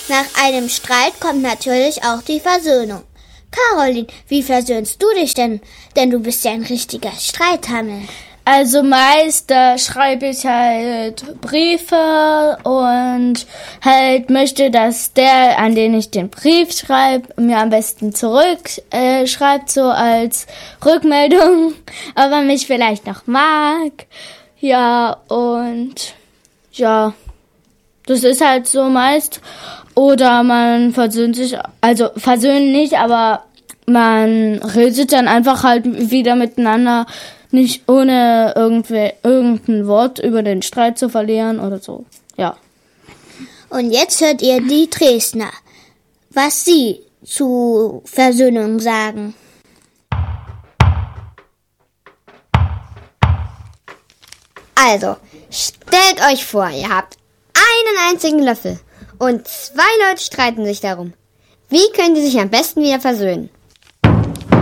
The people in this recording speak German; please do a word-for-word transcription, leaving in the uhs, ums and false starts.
Nach einem Streit kommt natürlich auch die Versöhnung. Caroline, wie versöhnst du dich denn? Denn du bist ja ein richtiger Streithammel. Also meist, da schreibe ich halt Briefe und halt möchte, dass der, an den ich den Brief schreibe, mir am besten zurück äh, schreibt, so als Rückmeldung, ob er mich vielleicht noch mag. Ja, und ja, das ist halt so meist. Oder man versöhnt sich, also versöhnen nicht, aber man redet dann einfach halt wieder miteinander, nicht ohne irgendwer, irgendein Wort über den Streit zu verlieren oder so, ja. Und jetzt hört ihr die Dresdner, was sie zu Versöhnung sagen. Also, stellt euch vor, ihr habt einen einzigen Löffel und zwei Leute streiten sich darum. Wie können die sich am besten wieder versöhnen?